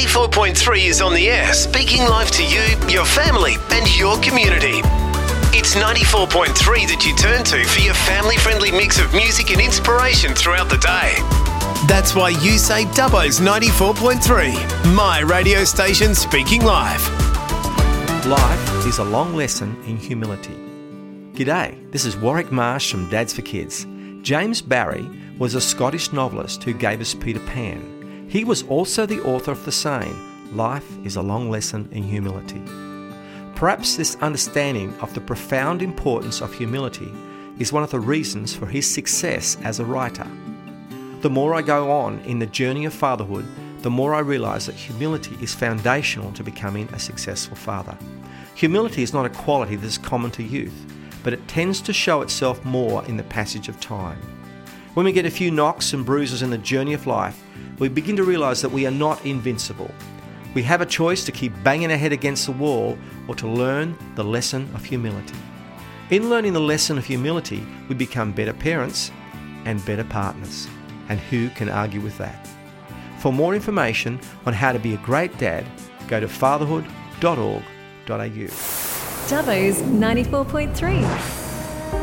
94.3 is on the air, speaking live to you, your family and your community. It's 94.3 that you turn to for your family-friendly mix of music and inspiration throughout the day. That's why you say Dubbo's 94.3, my radio station speaking live. Life is a long lesson in humility. G'day, this is Warwick Marsh from Dads for Kids. James Barrie was a Scottish novelist who gave us Peter Pan. He was also the author of the saying, life is a long lesson in humility. Perhaps this understanding of the profound importance of humility is one of the reasons for his success as a writer. The more I go on in the journey of fatherhood, the more I realise that humility is foundational to becoming a successful father. Humility is not a quality that is common to youth, but it tends to show itself more in the passage of time. When we get a few knocks and bruises in the journey of life, we begin to realise that we are not invincible. We have a choice to keep banging our head against the wall or to learn the lesson of humility. In learning the lesson of humility, we become better parents and better partners. And who can argue with that? For more information on how to be a great dad, go to fatherhood.org.au. Dubbo's 94.3.